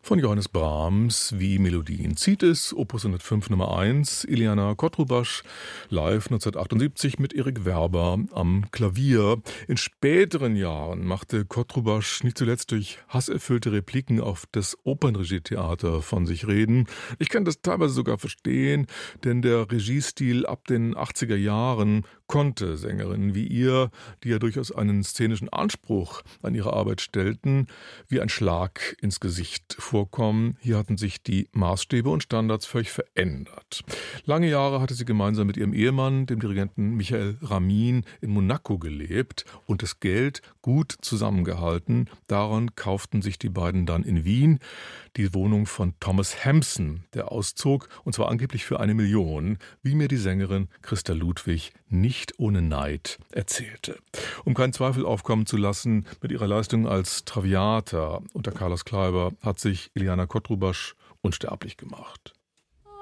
Von Johannes Brahms, Wie Melodien zieht es, Opus 105 Nummer 1, Iliana Kotrubasch, live 1978 mit Erik Werber am Klavier. In späteren Jahren machte Kotrubasch nicht zuletzt durch hasserfüllte Repliken auf das Opernregietheater von sich reden. Ich kann das teilweise sogar verstehen, denn der Regiestil ab den 80er Jahren konnte Sängerinnen wie ihr, die ja durchaus einen szenischen Anspruch an ihre Arbeit stellten, wie ein Schlag ins Gesicht vorkommen. Hier hatten sich die Maßstäbe und Standards völlig verändert. Lange Jahre hatte sie gemeinsam mit ihrem Ehemann, dem Dirigenten Michael Ramin, in Monaco gelebt und das Geld gut zusammengehalten. Daran kauften sich die beiden dann in Wien die Wohnung von Thomas Hampson, der auszog, und zwar angeblich für 1 Million, wie mir die Sängerin Christa Ludwig nicht ohne Neid erzählte. Um keinen Zweifel aufkommen zu lassen, mit ihrer Leistung als Traviata unter Carlos Kleiber hat sich Iliana Kotrubasch unsterblich gemacht.